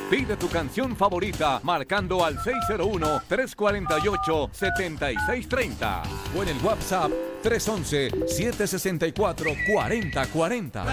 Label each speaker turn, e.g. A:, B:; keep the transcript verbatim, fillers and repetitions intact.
A: Pide tu canción favorita marcando al seis cero uno, tres cuatro ocho, siete seis tres cero o en el WhatsApp tres uno uno, siete seis cuatro, cuatro cero cuatro cero.